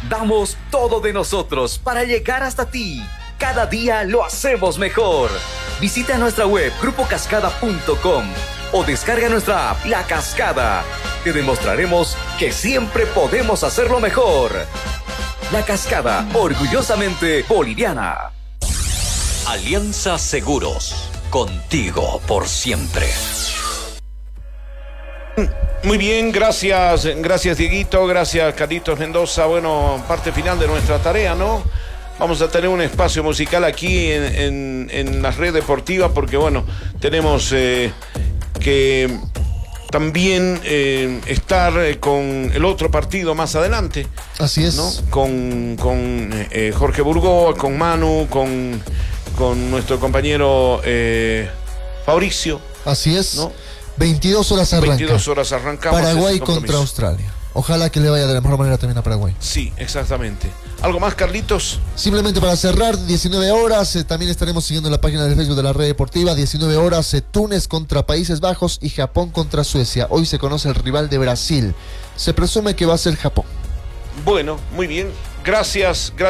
Damos todo de nosotros para llegar hasta ti. Cada día lo hacemos mejor. Visita nuestra web grupocascada.com o descarga nuestra app La Cascada. Te demostraremos que siempre podemos hacerlo mejor. La Cascada, orgullosamente boliviana. Alianza Seguros, contigo por siempre. Muy bien, gracias Dieguito, gracias Carlitos Mendoza. Bueno, parte final de nuestra tarea, ¿no? Vamos a tener un espacio musical aquí en la red deportiva porque, bueno, tenemos que también estar con el otro partido más adelante. Así es. ¿No? Con Jorge Burgos, con Manu, con nuestro compañero Fabricio. Así es. ¿No? 22 horas arranca. 22 horas arrancamos. Paraguay contra Australia. Ojalá que le vaya de la mejor manera también a Paraguay. Sí, exactamente. ¿Algo más, Carlitos? Simplemente para cerrar, 19 horas, también estaremos siguiendo la página de Facebook de la Red Deportiva. 19 horas, Túnez contra Países Bajos y Japón contra Suecia. Hoy se conoce el rival de Brasil. Se presume que va a ser Japón. Bueno, muy bien. Gracias.